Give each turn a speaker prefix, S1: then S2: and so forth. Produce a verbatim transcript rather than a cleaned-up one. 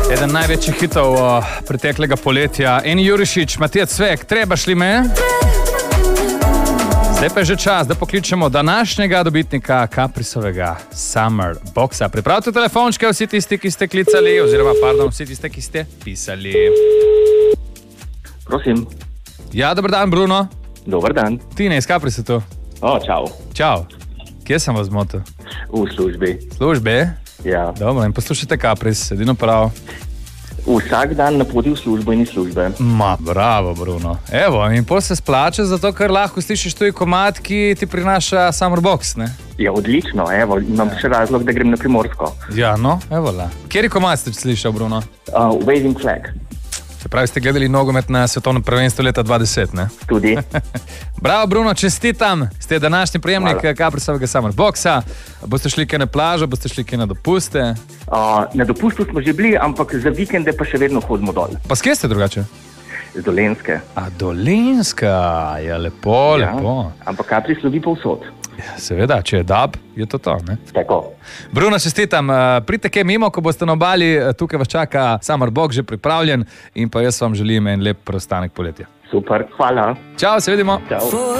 S1: Eden največjih hitov uh, preteklega poletja. Eni Jurišič, Matija Cvek, treba šli me? Zdaj pa je že čas, da pokličemo današnjega dobitnika Caprisovega Summer Boxa. Pripravite telefončke vsi tisti, ki ste klicali, oziroma, pardon, vsi tisti, ki ste pisali.
S2: Prosim.
S1: Ja, dober dan, Bruno.
S2: Dober dan.
S1: Tine, iz Caprisa tu.
S2: O, čau.
S1: Čau. Kje sem vas zmotil?
S2: V službi.
S1: Službi?
S2: Ja.
S1: Dobro, in poslušajte Capris, edino prav.
S2: Vsak dan na poti v službo in iz službe.
S1: Ma, bravo, Bruno. Evo, in pol se splača, zato ker lahko slišiš tuji komad, ki ti prinaša Summer Box, ne?
S2: Ja, odlično, evo, imam še razlog, da grem na Primorsko.
S1: Ja, no, evo la. Kjeri komad ste slišal, Bruno?
S2: Uh, Waving Flag.
S1: Se pravi, ste gledali nogomet na svetovnem prvenstvu leta dva deset, ne?
S2: Tudi.
S1: Bravo, Bruno, čestitam. Ste današnji prejemnik Caprisovega Summer Boxa. Boste šli kaj na plažo, boste šli kaj na dopuste?
S2: Uh, na dopustu smo že bili, ampak za vikende pa še vedno hodimo dol.
S1: Pa s kje ste drugače?
S2: Z Dolenjske.
S1: A, Dolenjska, ja, lepo,
S2: Ja,
S1: lepo.
S2: ampak Capri slovi povsod.
S1: Ja, seveda, če je dab, je to to, ne?
S2: Tako.
S1: Bruno, čestitam, pridite kaj mimo, ko boste na obali, tukaj vas čaka Summer Box že pripravljen in pa jaz vam želim en lep preostanek poletja.
S2: Super, hvala.
S1: Čau, se vidimo.
S2: Čau.